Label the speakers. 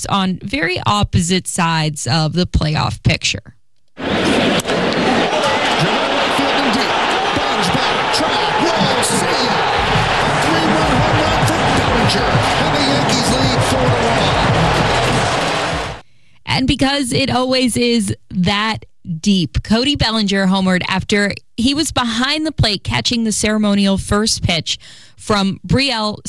Speaker 1: teams on very opposite sides of the playoff picture. And because it always is that deep, Cody Bellinger homered after he was behind the plate catching the ceremonial first pitch from Brielle